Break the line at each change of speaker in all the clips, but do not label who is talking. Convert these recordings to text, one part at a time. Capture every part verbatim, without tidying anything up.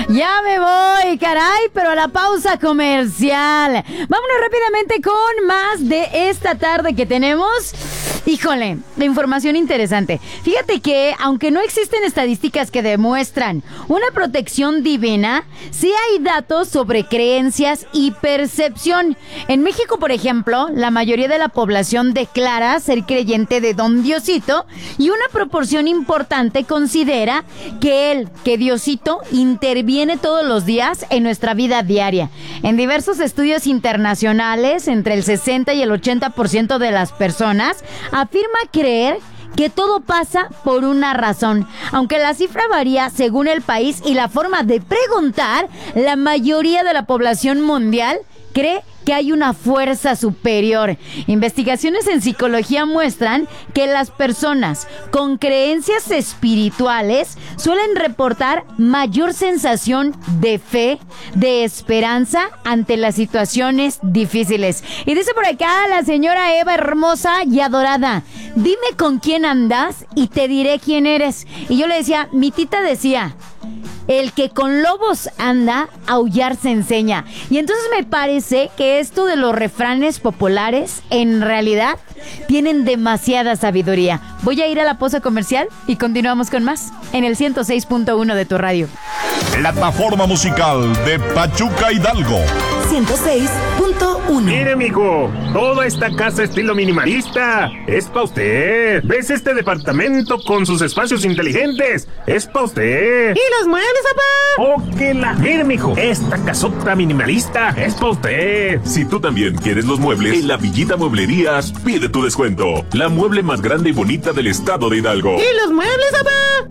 Ya me voy, caray, pero a la pausa comercial. Vámonos rápidamente con más de esta tarde que tenemos. Híjole, la información interesante. Fíjate que, aunque no existen estadísticas que demuestran una protección divina, sí hay datos sobre creencias y percepción. En México, por ejemplo, la mayoría de la población declara ser creyente de Don Diosito y una proporción importante considera que él, que Diosito, interviene todos los días en nuestra vida diaria. En diversos estudios internacionales, entre el sesenta y el ochenta por ciento de las personas afirma creer que todo pasa por una razón. Aunque la cifra varía según el país y la forma de preguntar, la mayoría de la población mundial cree que hay una fuerza superior. Investigaciones en psicología muestran que las personas con creencias espirituales suelen reportar mayor sensación de fe, de esperanza ante las situaciones difíciles. Y dice por acá la señora Eva, hermosa y adorada: dime con quién andas y te diré quién eres. Y yo le decía, mi tita decía: el que con lobos anda, aullar se enseña. Y entonces me parece que esto de los refranes populares, en realidad, tienen demasiada sabiduría. Voy a ir a la pausa comercial y continuamos con más en el ciento seis punto uno de tu radio.
Plataforma musical de Pachuca Hidalgo.
ciento seis punto uno.
Mire, mijo, toda esta casa estilo minimalista es pa' usted. ¿Ves este departamento con sus espacios inteligentes? Es pa' usted.
¿Y los muebles, papá?
¡Oh, que la! Mire, mijo, esta casota minimalista es pa' usted.
Si tú también quieres los muebles, en la Villita Mueblerías pide tu descuento. La mueble más grande y bonita del estado de Hidalgo.
¿Y los muebles, papá?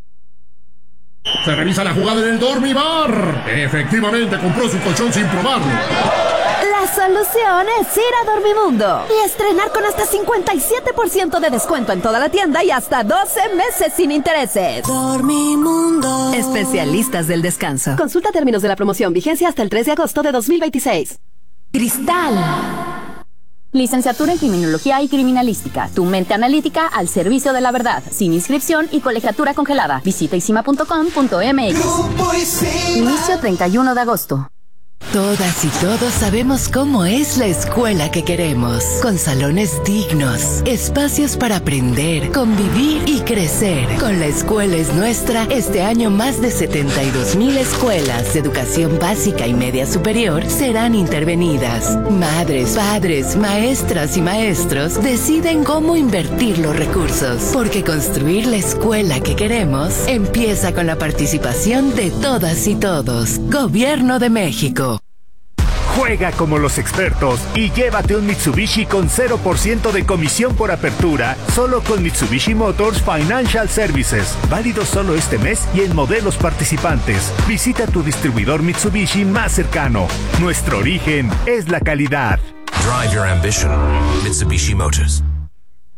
Se revisa la jugada en el Dormibar. Efectivamente, compró su colchón sin probarlo.
La solución es ir a Dormimundo y estrenar con hasta cincuenta y siete por ciento de descuento en toda la tienda y hasta doce meses sin intereses. Dormimundo. Especialistas del descanso.
Consulta términos de la promoción. Vigencia hasta el tres de agosto de dos mil veintiséis.
Cristal.
Licenciatura en Criminología y Criminalística. Tu mente analítica al servicio de la verdad. Sin inscripción y colegiatura congelada. Visita isima punto com punto m x. Inicio treinta y uno de agosto.
Todas y todos sabemos cómo es la escuela que queremos, con salones dignos, espacios para aprender, convivir y crecer. Con La Escuela es Nuestra, este año más de setenta y dos mil escuelas de educación básica y media superior serán intervenidas. Madres, padres, maestras y maestros deciden cómo invertir los recursos, porque construir la escuela que queremos empieza con la participación de todas y todos. Gobierno de México.
Juega como los expertos y llévate un Mitsubishi con cero por ciento de comisión por apertura, solo con Mitsubishi Motors Financial Services. Válido solo este mes y en modelos participantes. Visita tu distribuidor Mitsubishi más cercano. Nuestro origen es la calidad.
Drive your ambition. Mitsubishi Motors.